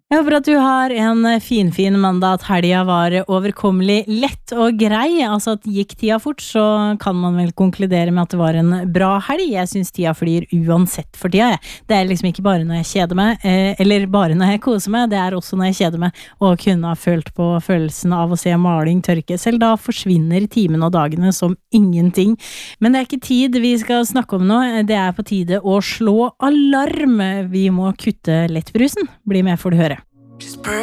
Jeg håper at du har en fin mandag, at helga var overkommelig lett og grei, altså at gikk tida fort, så kan man vel konkludere med at det var en bra helg. Jeg synes tida flyr uansett for tida, jeg. Det er liksom ikke bare når jeg kjeder meg, eller bare når jeg koser meg, det er også når jeg kjeder meg, og kunne ha følt på følelsen av å se maling tørke. Selv da forsvinner timene og dagene som ingenting. Men det er ikke tid vi skal snakke om nå, det er på tide å slå alarm. Vi må kutte lettbrusen. Bli med for å høre.